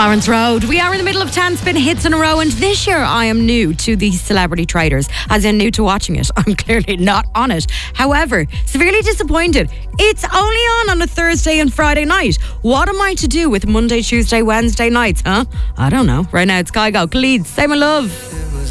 Lawrence Road. We are in the middle of 10 spin hits in a row, and this year I am new to the Celebrity Traders, as in new to watching it. I'm clearly not on it. However, severely disappointed. It's only on a Thursday and Friday night. What am I to do with Monday, Tuesday, Wednesday nights, huh? I don't know. Right now it's Kygo, Khalid, Say My Love.